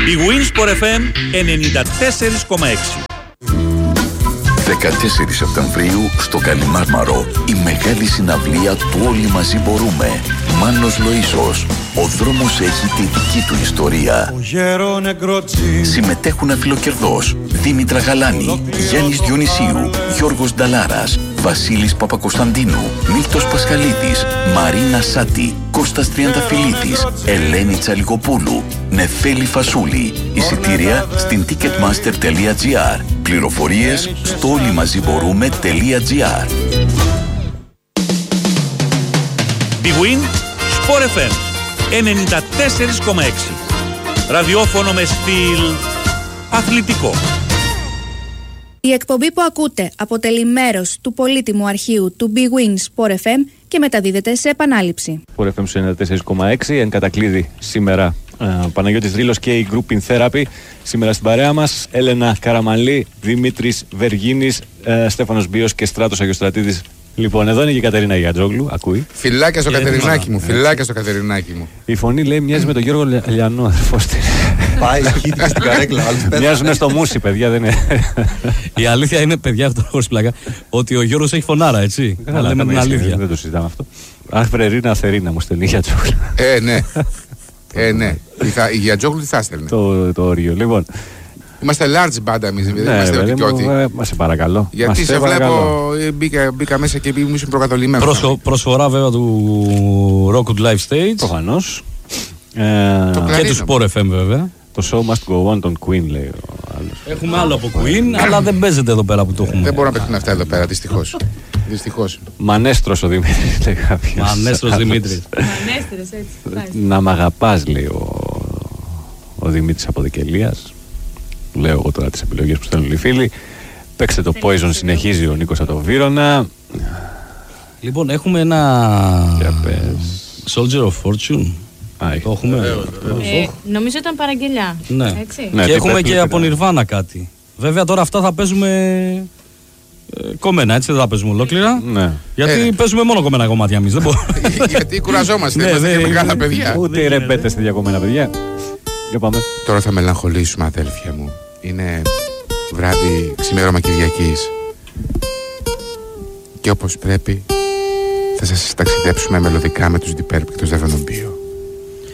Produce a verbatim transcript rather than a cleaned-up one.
Η Winsport εφ εμ ενενήντα τέσσερα κόμμα έξι. δεκατέσσερις Σεπτεμβρίου στο Καλιμάρμαρο η μεγάλη συναυλία του Όλοι Μαζί Μπορούμε. Μάνος Λοΐσος. Ο δρόμος έχει τη δική του ιστορία. Συμμετέχουν αφιλοκερδός Δήμητρα Γαλάνη, Γιάννης Διονυσίου, Γιώργος Νταλάρας, Βασίλης Παπακοσταντίνου, Μίλτος Πασχαλίδης, Μαρίνα Σάτη, Κώστας Τριανταφυλλίδης, Ελένη Τσαλικοπούλου, Νεφέλη Φασούλη. Εισιτήρια στην ticketmaster τελεία gr. Πληροφορίες στο όλοιμαζιμπορούμε.gr. Big Win Sport εφ εμ ενενήντα τέσσερα κόμμα έξι. Ραδιόφωνο με στυλ αθλητικό. Η εκπομπή που ακούτε αποτελεί μέρος του πολύτιμου αρχείου του Big Win Sport εφ εμ και μεταδίδεται σε επανάληψη. Sport εφ εμ ενενήντα τέσσερα κόμμα έξι, εν κατακλείδη σήμερα uh, Παναγιώτης Δρύλος και η Group in Therapy. Σήμερα στην παρέα μας Έλενα Καραμαλή, Δημήτρης Βεργίνης, uh, Στέφανος Μπίος και Στράτος Αγιοστρατίδης. Λοιπόν, εδώ είναι και η Κατερίνα Γιατζόγλου, ακούει. Φιλάκια στο Κατερινάκι μου, φιλάκια στο Κατερινάκι μου. Η φωνή λέει μοιάζει με τον Γιώργο Λιανό, αδερφός της. Πάει, χύτηκε στην καρέκλα. Μοιάζουν στο μουσι, παιδιά, δεν είναι. Η αλήθεια είναι, παιδιά, αυτό χωρίς πλάκα, ότι ο Γιώργος έχει φωνάρα, έτσι. Καλά, λέμε την αλήθεια. Δεν το συζητάμε αυτό. Αχ, Βρερίνα, Αθερίνα μου στέλνει η Γιατζόγλου. Ε, ναι. Ε, ναι. Η Γιατζόγλου τι θα στέλνει. Το όριο, λοιπόν. Είμαστε large μπάντα εμείς, δεν είμαστε οδικιώτοι. Μα σε παρακαλώ. Γιατί σε βλέπω, μπήκα, μπήκα μέσα και ήμουν προκατολισμένος. Προσχο, προσφορά βέβαια του Rockwood Live Stage. Προφανώς. Ε, και του Sport εφ εμ βέβαια. Το show must go on, τον Queen λέει ο άλλος. Έχουμε άλλο από Queen, αλλά δεν παίζεται εδώ πέρα που το έχουμε. Δεν μπορούν να παίξουν αυτά εδώ πέρα, δυστυχώς. Δυστυχώς. Μανέστρος ο Δημήτρης, λέει κάποιος. Μανέστρος Δημήτρης. Μανέστρος, έτσι. Να μ' αγαπάς, λέει ο, ο Δημήτρης από Δικελίας. Λέω εγώ τώρα τις επιλογές που στέλνουν οι φίλοι. Παίξτε το Poison, συνεχίζει ο Νίκος από το Βύρωνα. Λοιπόν, έχουμε ένα Soldier of Fortune. Α, το έχουμε. Ε, νομίζω ήταν παραγγελιά. Ναι. Έτσι. Ναι, και έχουμε και από Nirvana κάτι. Βέβαια τώρα αυτά θα παίζουμε ε, κομμένα, έτσι δεν θα παίζουμε ολόκληρα. Ναι. Γιατί ε, παίζουμε μόνο κομμένα κομμάτια εμείς. Γιατί κουραζόμαστε, είμαστε και μεγάλα παιδιά. Ούτε οι ρεμπέτες τέτοια κομμένα παιδιά. Για πάμε. Τώρα θα μελαγχολήσουμε, αδέλφια μου. Είναι βράδυ ξημέρωμα Κυριακής. Και όπως πρέπει θα σας ταξιδέψουμε μελωδικά με τους Deep Purple και τους Devon Bio.